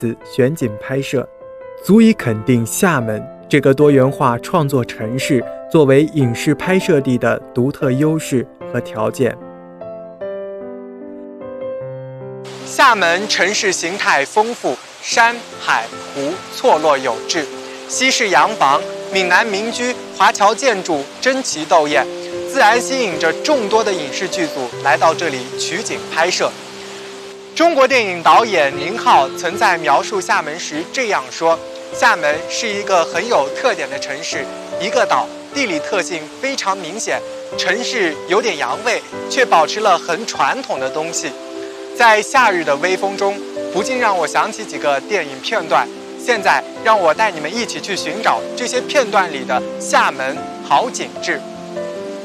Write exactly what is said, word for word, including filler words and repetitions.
次选景拍摄，足以肯定厦门这个多元化创作城市作为影视拍摄地的独特优势和条件。厦门城市形态丰富，山海湖错落有致，西式洋房、闽南民居、华侨建筑争奇斗艳，自然吸引着众多的影视剧组来到这里取景拍摄。中国电影导演宁浩曾在描述厦门时这样说：厦门是一个很有特点的城市，一个岛，地理特性非常明显，城市有点洋味，却保持了很传统的东西。在夏日的微风中，不禁让我想起几个电影片段。现在让我带你们一起去寻找这些片段里的厦门好景致。